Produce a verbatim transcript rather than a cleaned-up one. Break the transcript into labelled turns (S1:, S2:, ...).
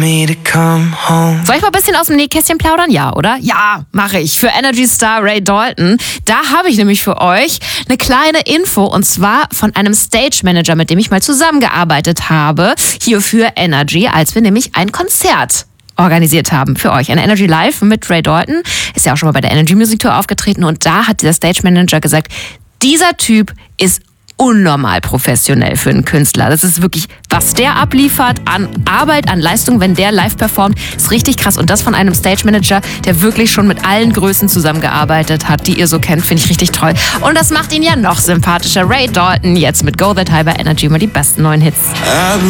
S1: Me to come home.
S2: Soll ich mal ein bisschen aus dem Nähkästchen plaudern? Ja, oder? Ja, mache ich. Für Energy Star Ray Dalton. Da habe ich nämlich für euch eine kleine Info, und zwar von einem Stage Manager, mit dem ich mal zusammengearbeitet habe, hier für Energy, als wir nämlich ein Konzert organisiert haben für euch. Ein Energy Live mit Ray Dalton. Ist ja auch schon mal bei der Energy Music Tour aufgetreten, und da hat dieser Stage Manager gesagt, dieser Typ ist unnormal professionell für einen Künstler. Das ist wirklich, was der abliefert an Arbeit, an Leistung, wenn der live performt, ist richtig krass. Und das von einem Stage Manager, der wirklich schon mit allen Größen zusammengearbeitet hat, die ihr so kennt, finde ich richtig toll. Und das macht ihn ja noch sympathischer. Ray Dalton jetzt mit Go That High bei Energy, immer die besten neuen Hits.